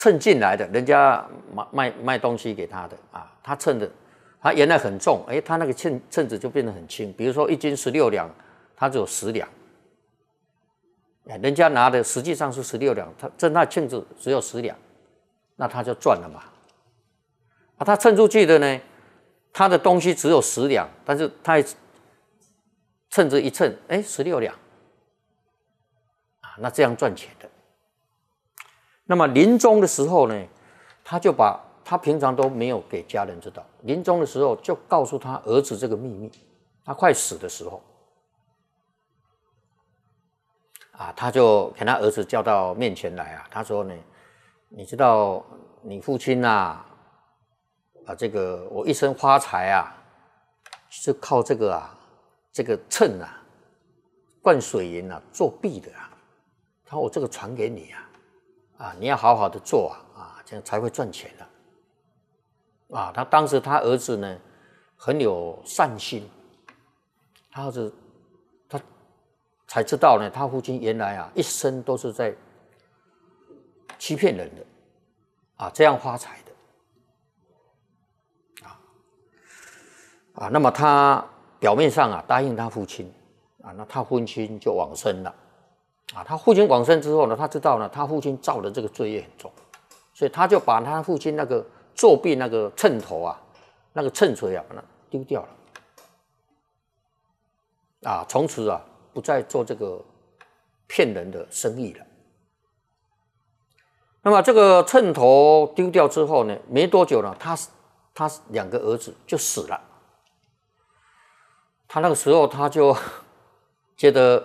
称进来的，人家卖东西给他的啊，他称的，他原来很重，哎，他那个秤子就变得很轻，比如说1斤16两，他只有10两，人家拿的实际上是16两，他称他秤子只有10两，那他就赚了嘛。啊，他称出去的呢，他的东西只有10两，但是他称子一称，哎，16两，啊，那这样赚钱的。那么临终的时候呢，他就把他平常都没有给家人知道，临终的时候就告诉他儿子这个秘密。他快死的时候，啊，他就给他儿子叫到面前来啊，他说呢，你知道你父亲啊，这个我一生发财啊，是靠这个啊，这个秤啊，灌水银啊，作弊的啊。他说我这个传给你啊。啊，你要好好的做啊，这样才会赚钱的。啊，他当时他儿子呢很有善心，他儿子他才知道呢，他父亲原来啊一生都是在欺骗人的，啊，这样发财的。那么他表面上啊答应他父亲，啊，那他父亲就往生了。啊，他父亲往生之后呢，他知道呢，他父亲造的这个罪业很重，所以他就把他父亲那个作弊那个秤头啊，那个秤锤啊，把它丢掉了。啊，从此啊，不再做这个骗人的生意了。那么这个秤头丢掉之后呢，没多久呢，他2个儿子就死了。他那个时候他就觉得。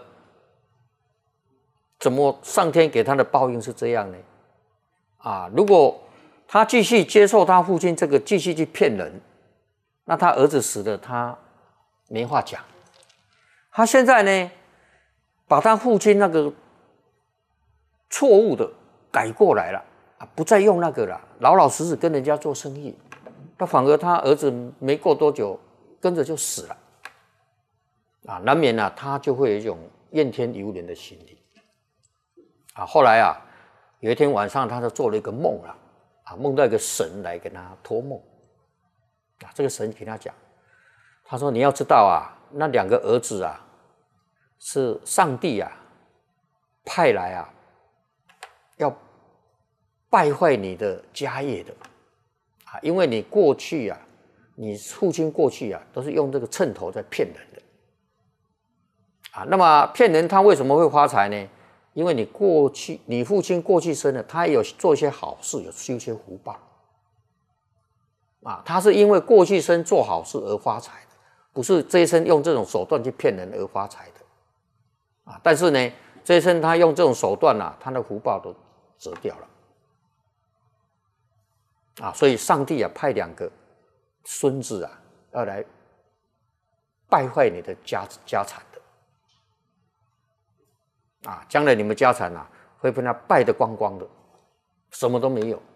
怎么上天给他的报应是这样呢？啊，如果他继续接受他父亲这个继续去骗人，那他儿子死了，他没话讲。他现在呢，把他父亲那个错误的改过来了，啊，不再用那个了，老老实实跟人家做生意。那反而他儿子没过多久，跟着就死了。啊，难免啊，他就会有一种怨天尤人的心理。啊，后来啊，有一天晚上，他就做了一个梦啊，梦到一个神来给他托梦。啊，这个神给他讲，他说：“你要知道啊，那2个儿子啊，是上帝啊派来啊，要败坏你的家业的啊，因为你过去啊，你父亲过去啊，都是用这个秤头在骗人的啊。那么骗人，他为什么会发财呢？因为你父亲过去生了，他也有做一些好事，有修一些福报，啊，他是因为过去生做好事而发财的，不是这一生用这种手段去骗人而发财的，啊，但是呢，这一生他用这种手段啊，他的福报都折掉了，啊，所以上帝啊派2个孙子啊要来败坏你的家产的。啊，将来你们家产啊会被他败得光光的，什么都没有。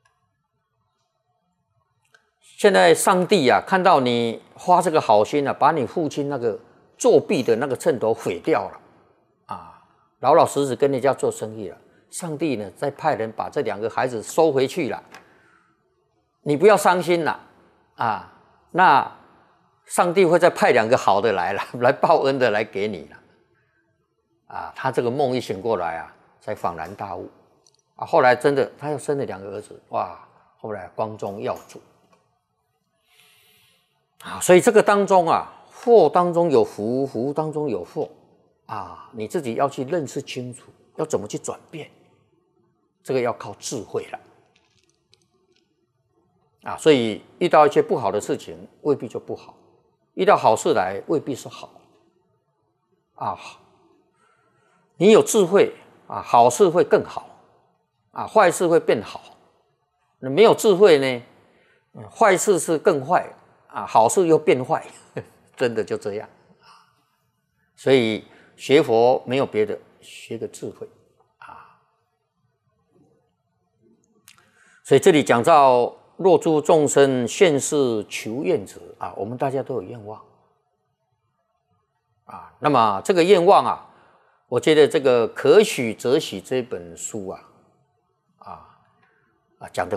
现在上帝啊看到你花这个好心啊，把你父亲那个作弊的那个秤头毁掉了，啊，老老实实跟人家做生意了。上帝呢再派人把这2个孩子收回去了，你不要伤心了啊，那上帝会再派2个好的来了，来报恩的来给你了。啊，他这个梦一醒过来啊，才恍然大悟啊。后来真的，他又生了2个儿子，哇！后来光宗耀祖啊。所以这个当中啊，祸当中有福，福当中有祸啊，你自己要去认识清楚，要怎么去转变，这个要靠智慧了啊。所以遇到一些不好的事情，未必就不好；遇到好事来，未必是好啊。你有智慧啊，好事会更好啊，坏事会变好。那没有智慧呢，坏事是更坏啊，好事又变坏，真的就这样。所以学佛没有别的，学个智慧啊。所以这里讲到若诸众生现世求愿者啊，我们大家都有愿望啊。那么这个愿望啊，我觉得这个可许则许这本书啊， 讲的。